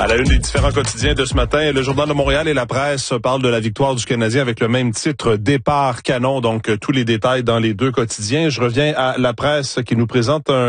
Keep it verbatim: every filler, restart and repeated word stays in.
À la une des différents quotidiens de ce matin, le Journal de Montréal et la presse parlent de la victoire du Canadien avec le même titre, Départ canon. Donc, tous les détails dans les deux quotidiens. Je reviens à la presse qui nous présente un